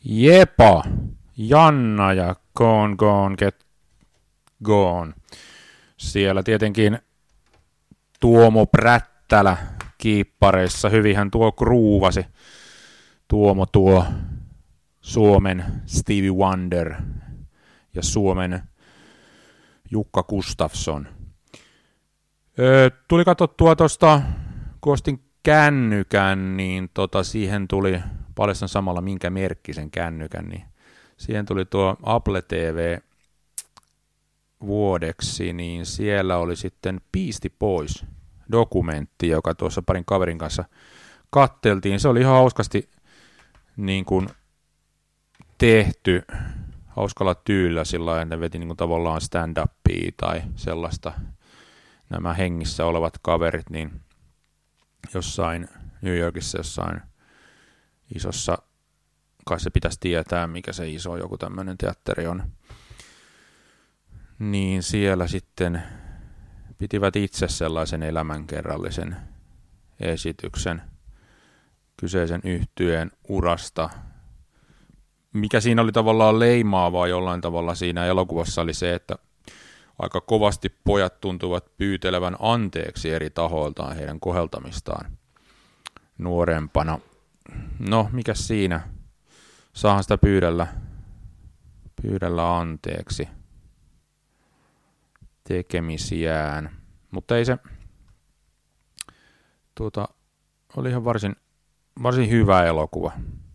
Jepa, Janna ja Gone Get Gone. Siellä tietenkin Tuomo Prättälä kiippareissa. Hyvinhän tuo gruuvasi. Tuomo tuo Suomen Stevie Wonder ja Suomen Jukka Gustafsson. Tuli katsottua tuosta, kun ostin kännykän, niin siihen tuli, paljastan samalla minkä merkkisen kännykän, niin siihen tuli tuo Apple TV vuodeksi, niin siellä oli sitten Beastie Boys -dokumentti, joka tuossa parin kaverin kanssa katteltiin. Se oli ihan hauskasti niin kuin tehty, hauskalla tyylillä sillä lailla, että veti niin kuin tavallaan stand-upia tai sellaista. Nämä hengissä olevat kaverit, niin jossain New Yorkissa, jossain isossa, kai se pitäisi tietää, mikä se iso joku tämmöinen teatteri on, niin siellä sitten pitivät itse sellaisen elämänkerrallisen esityksen kyseisen yhtyeen urasta. Mikä siinä oli tavallaan leimaavaa jollain tavalla siinä elokuvassa oli se, että aika kovasti pojat tuntuvat pyytelevän anteeksi eri tahoiltaan heidän koheltamistaan nuorempana. No, mikä siinä? Saahan sitä pyydellä anteeksi tekemisiään. Mutta ei se, oli ihan varsin hyvä elokuva.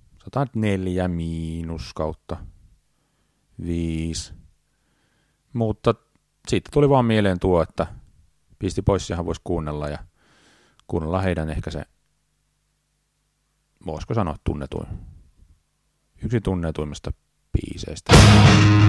104/5. Mutta siitä tuli vaan mieleen tuo, että Beastie Boysiahan voisi kuunnella ja kuunnella heidän ehkä se, voisiko sanoa, yksi tunnetuimmista biiseistä.